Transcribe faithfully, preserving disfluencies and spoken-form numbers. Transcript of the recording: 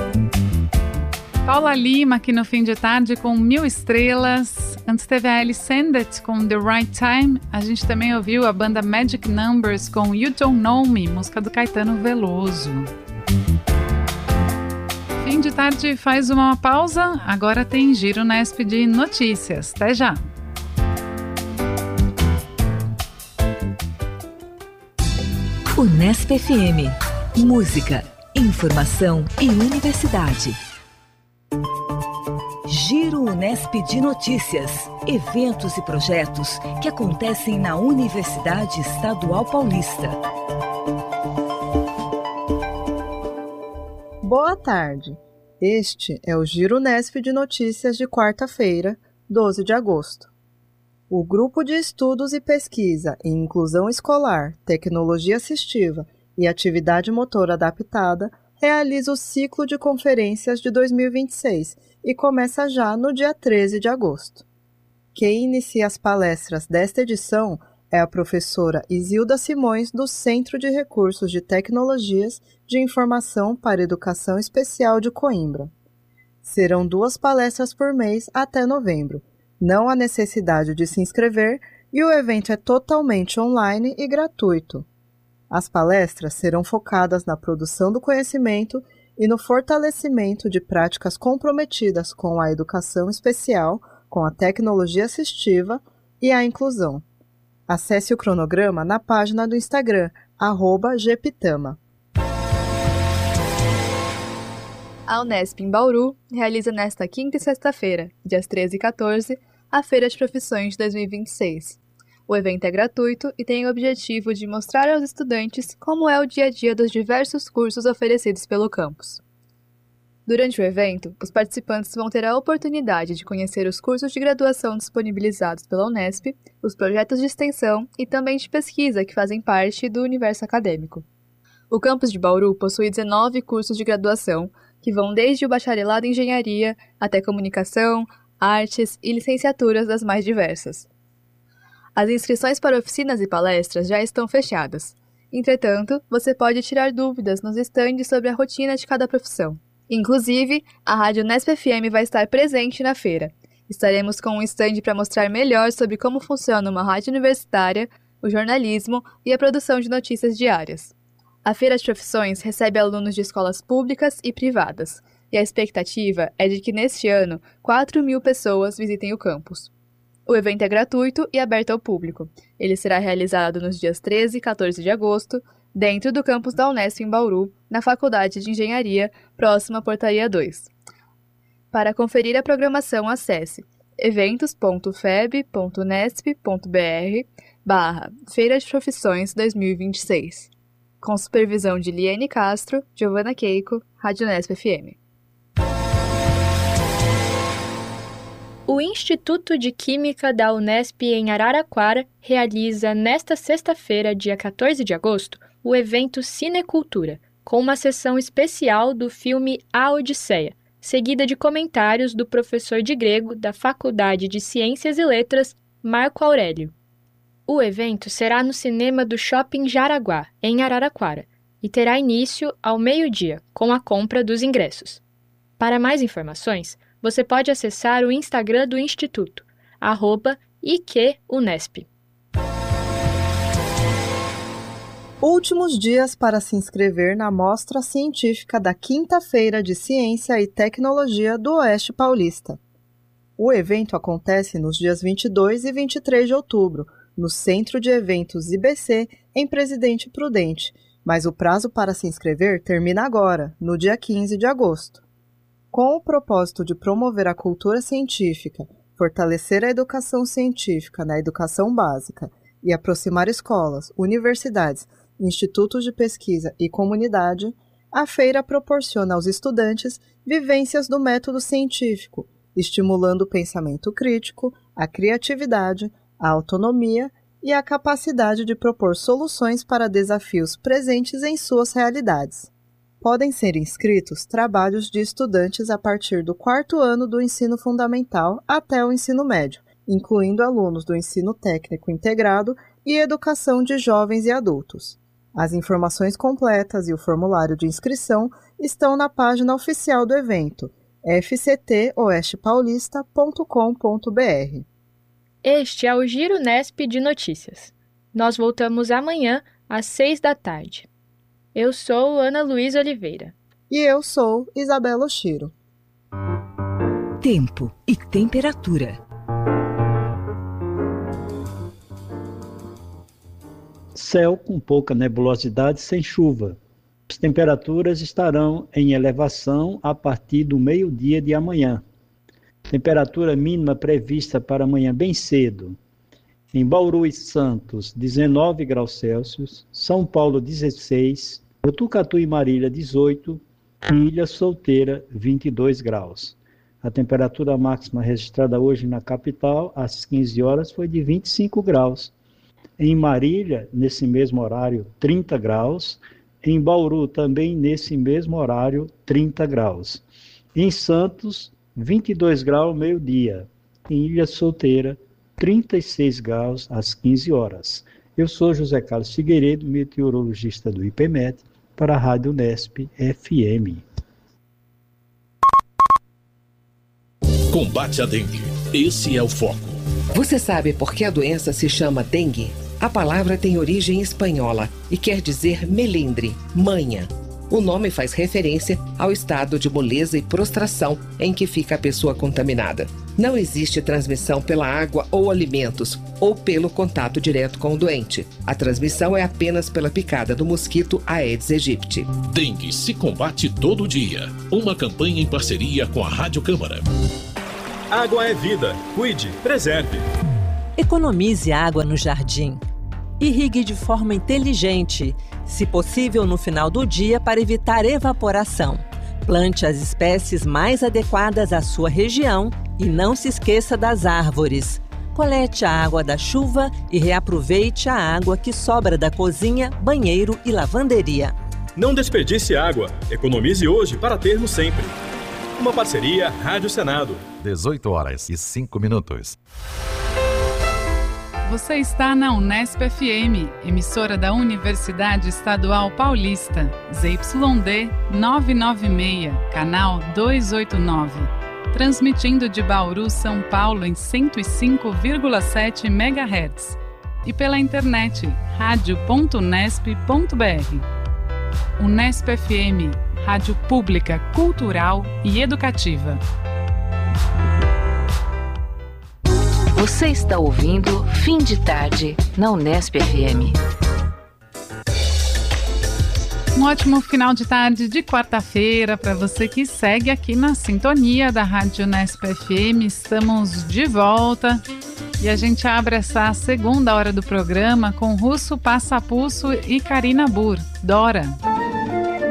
Paula Lima aqui no Fim de Tarde com Mil Estrelas. Antes teve a Ellie Sendet com The Right Time. A gente também ouviu a banda Magic Numbers com You Don't Know Me, música do Caetano Veloso. Fim de Tarde faz uma pausa, agora tem Giro Nesp de notícias. Até já! Unesp F M. Música, informação e universidade. Giro Unesp de Notícias. Eventos e projetos que acontecem na Universidade Estadual Paulista. Boa tarde. Este é o Giro Unesp de Notícias de quarta-feira, doze de agosto. O Grupo de Estudos e Pesquisa em Inclusão Escolar, Tecnologia Assistiva e Atividade Motora Adaptada realiza o ciclo de conferências de dois mil e vinte e seis e começa já no dia treze de agosto. Quem inicia as palestras desta edição é a professora Isilda Simões, do Centro de Recursos de Tecnologias de Informação para Educação Especial de Coimbra. Serão duas palestras por mês até novembro. Não há necessidade de se inscrever e o evento é totalmente online e gratuito. As palestras serão focadas na produção do conhecimento e no fortalecimento de práticas comprometidas com a educação especial, com a tecnologia assistiva e a inclusão. Acesse o cronograma na página do Instagram, arroba gpitama. A Unesp em Bauru realiza nesta quinta e sexta-feira, dias treze e quatorze, a Feira de Profissões de dois mil e vinte e seis. O evento é gratuito e tem o objetivo de mostrar aos estudantes como é o dia a dia dos diversos cursos oferecidos pelo campus. Durante o evento, os participantes vão ter a oportunidade de conhecer os cursos de graduação disponibilizados pela Unesp, os projetos de extensão e também de pesquisa que fazem parte do universo acadêmico. O campus de Bauru possui dezenove cursos de graduação, que vão desde o bacharelado em engenharia até comunicação, artes e licenciaturas das mais diversas. As inscrições para oficinas e palestras já estão fechadas. Entretanto, você pode tirar dúvidas nos estandes sobre a rotina de cada profissão. Inclusive, a Rádio Unesp F M vai estar presente na feira. Estaremos com um estande para mostrar melhor sobre como funciona uma rádio universitária, o jornalismo e a produção de notícias diárias. A Feira de Profissões recebe alunos de escolas públicas e privadas, e a expectativa é de que neste ano quatro mil pessoas visitem o campus. O evento é gratuito e aberto ao público. Ele será realizado nos dias treze e quatorze de agosto, dentro do campus da Unesp em Bauru, na Faculdade de Engenharia, próxima à Portaria dois. Para conferir a programação, acesse eventos.feb.unesp.br barra Feira de Profissões dois mil e vinte e seis. Com supervisão de Liane Castro, Giovana Keiko, Rádio Unesp F M. O Instituto de Química da Unesp em Araraquara realiza nesta sexta-feira, dia quatorze de agosto, o evento Cinecultura, com uma sessão especial do filme A Odisseia, seguida de comentários do professor de grego da Faculdade de Ciências e Letras, Marco Aurélio. O evento será no cinema do Shopping Jaraguá, em Araraquara, e terá início ao meio-dia, com a compra dos ingressos. Para mais informações, você pode acessar o Instagram do Instituto, arroba I Q Unesp. Últimos dias para se inscrever na Mostra Científica da Quinta-feira de Ciência e Tecnologia do Oeste Paulista. O evento acontece nos dias vinte e dois e vinte e três de outubro, no Centro de Eventos I B C, em Presidente Prudente, mas o prazo para se inscrever termina agora, no dia quinze de agosto. Com o propósito de promover a cultura científica, fortalecer a educação científica na educação básica e aproximar escolas, universidades, institutos de pesquisa e comunidade, a feira proporciona aos estudantes vivências do método científico, estimulando o pensamento crítico, a criatividade, a autonomia e a capacidade de propor soluções para desafios presentes em suas realidades. Podem ser inscritos trabalhos de estudantes a partir do quarto ano do ensino fundamental até o ensino médio, incluindo alunos do ensino técnico integrado e educação de jovens e adultos. As informações completas e o formulário de inscrição estão na página oficial do evento, f c t oeste paulista ponto com ponto b r. Este é o Giro Nesp de Notícias. Nós voltamos amanhã às seis da tarde. Eu sou Ana Luísa Oliveira. E eu sou Isabela Oshiro. Tempo e temperatura. Céu com pouca nebulosidade sem chuva. As temperaturas estarão em elevação a partir do meio-dia de amanhã. Temperatura mínima prevista para amanhã bem cedo. Em Bauru e Santos, dezenove graus Celsius, São Paulo, dezesseis, Botucatu e Marília, dezoito, e Ilha Solteira, vinte e dois graus. A temperatura máxima registrada hoje na capital, às quinze horas, foi de vinte e cinco graus. Em Marília, nesse mesmo horário, trinta graus. Em Bauru, também nesse mesmo horário, trinta graus. Em Santos, vinte e dois graus, meio-dia. Em Ilha Solteira, trinta e seis graus, às quinze horas. Eu sou José Carlos Figueiredo, meteorologista do IPMET, para a Rádio Nesp F M. Combate à dengue. Esse é o foco. Você sabe por que a doença se chama dengue? A palavra tem origem espanhola e quer dizer melindre, manha. O nome faz referência ao estado de moleza e prostração em que fica a pessoa contaminada. Não existe transmissão pela água ou alimentos, ou pelo contato direto com o doente. A transmissão é apenas pela picada do mosquito Aedes aegypti. Dengue se combate todo dia. Uma campanha em parceria com a Rádio Câmara. Água é vida. Cuide, preserve. Economize água no jardim. Irrigue de forma inteligente, se possível no final do dia para evitar evaporação. Plante as espécies mais adequadas à sua região e não se esqueça das árvores. Colete a água da chuva e reaproveite a água que sobra da cozinha, banheiro e lavanderia. Não desperdice água. Economize hoje para termos sempre. Uma parceria Rádio Senado. dezoito horas e cinco minutos. Você está na Unesp F M, emissora da Universidade Estadual Paulista, Z Y D novecentos e noventa e seis, canal duzentos e oitenta e nove. Transmitindo de Bauru, São Paulo, em cento e cinco vírgula sete megahertz. E pela internet, rádio ponto unesp ponto b r. Unesp F M, rádio pública, cultural e educativa. Você está ouvindo Fim de Tarde, na Unesp F M. Um ótimo final de tarde de quarta-feira para você que segue aqui na sintonia da Rádio Unesp F M. Estamos de volta e a gente abre essa segunda hora do programa com Russo Passapulso e Karina Burr, Dora.